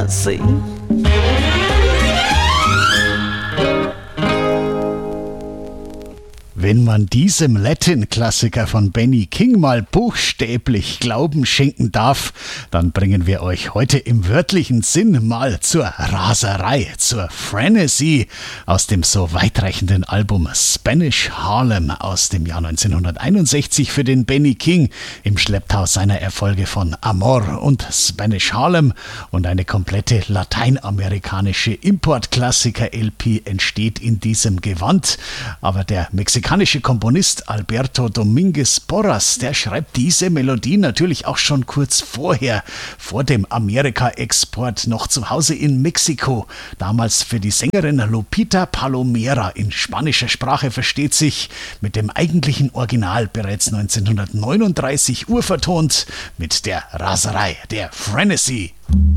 Tennessee. Wenn man diesem Latin-Klassiker von Benny King mal buchstäblich Glauben schenken darf, dann bringen wir euch heute im wörtlichen Sinn mal zur Raserei, zur Frenesy aus dem so weitreichenden Album Spanish Harlem aus dem Jahr 1961 für den Benny King im Schlepptau seiner Erfolge von Amor und Spanish Harlem, und eine komplette lateinamerikanische Importklassiker-LP entsteht in diesem Gewand. Aber der mexikanische Komponist Alberto Domínguez Porras, der schreibt diese Melodie natürlich auch schon kurz vorher, vor dem Amerika-Export, noch zu Hause in Mexiko. Damals für die Sängerin Lupita Palomera in spanischer Sprache, versteht sich, mit dem eigentlichen Original bereits 1939 urvertont, mit der Raserei, der Frenesy.